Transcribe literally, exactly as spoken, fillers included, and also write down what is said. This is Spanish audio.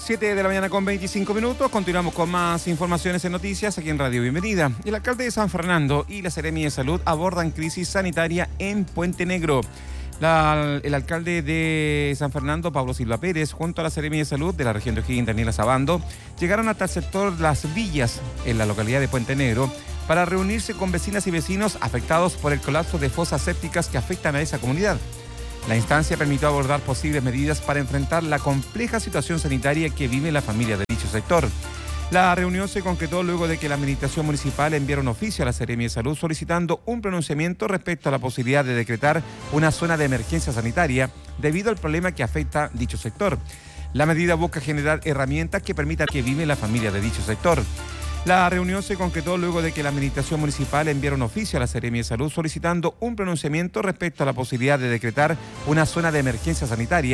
siete de la mañana con veinticinco minutos, continuamos con más informaciones en noticias aquí en Radio Bienvenida. El alcalde de San Fernando y la Seremi de Salud abordan crisis sanitaria en Puente Negro. La, el alcalde de San Fernando, Pablo Silva Pérez, junto a la Seremi de Salud de la región de O'Higgins, Daniela Sabando, llegaron hasta el sector Las Villas, en la localidad de Puente Negro, para reunirse con vecinas y vecinos afectados por el colapso de fosas sépticas que afectan a esa comunidad. La instancia permitió abordar posibles medidas para enfrentar la compleja situación sanitaria que vive la familia de dicho sector. La reunión se concretó luego de que la administración municipal enviara un oficio a la Seremi de Salud solicitando un pronunciamiento respecto a la posibilidad de decretar una zona de emergencia sanitaria debido al problema que afecta dicho sector. La medida busca generar herramientas que permitan que vive la familia de dicho sector. La reunión se concretó luego de que la administración municipal enviara un oficio a la Seremi de Salud solicitando un pronunciamiento respecto a la posibilidad de decretar una zona de emergencia sanitaria